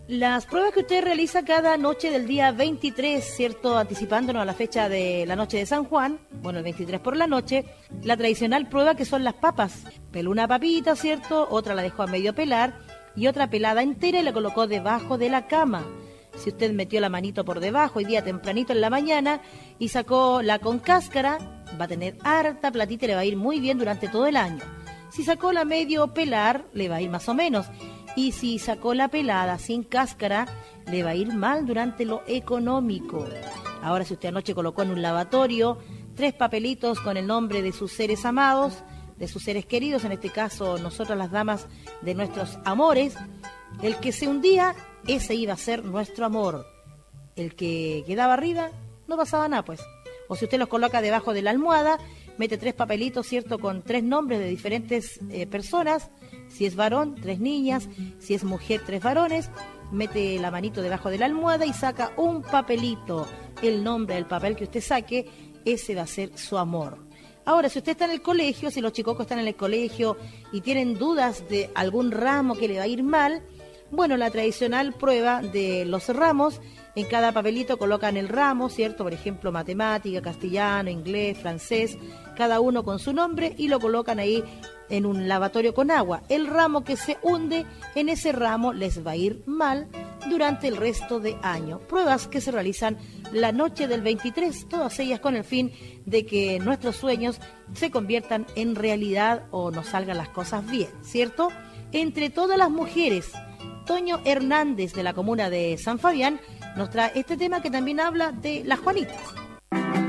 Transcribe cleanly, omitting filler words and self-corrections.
Las pruebas que usted realiza cada noche del día 23, ¿cierto? Anticipándonos a la fecha de la noche de San Juan, bueno, el 23 por la noche, la tradicional prueba que son las papas. Peló una papita, ¿cierto? Otra la dejó a medio pelar y otra pelada entera y la colocó debajo de la cama. Si usted metió la manito por debajo hoy día tempranito en la mañana y sacó la con cáscara, va a tener harta platita y le va a ir muy bien durante todo el año. Si sacó la medio pelar, le va a ir más o menos. Y si sacó la pelada sin cáscara, le va a ir mal durante lo económico. Ahora, si usted anoche colocó en un lavatorio 3 papelitos con el nombre de sus seres amados, de sus seres queridos, en este caso nosotras las damas de nuestros amores, el que se hundía, ese iba a ser nuestro amor. El que quedaba arriba, no pasaba nada, pues. O si usted los coloca debajo de la almohada, mete 3 papelitos, ¿cierto?, con 3 nombres de diferentes personas. Si es varón, 3 niñas. Si es mujer, 3 varones. Mete la manito debajo de la almohada y saca un papelito. El nombre del papel que usted saque, ese va a ser su amor. Ahora, si usted está en el colegio, si los chicocos están en el colegio y tienen dudas de algún ramo que le va a ir mal, bueno, la tradicional prueba de los ramos, en cada papelito colocan el ramo, ¿cierto? Por ejemplo, matemática, castellano, inglés, francés, cada uno con su nombre y lo colocan ahí en un lavatorio con agua. El ramo que se hunde, en ese ramo les va a ir mal durante el resto de año. Pruebas que se realizan la noche del 23, todas ellas con el fin de que nuestros sueños se conviertan en realidad o nos salgan las cosas bien, ¿cierto? Entre todas las mujeres, Toño Hernández de la comuna de San Fabián nos trae este tema que también habla de las Juanitas.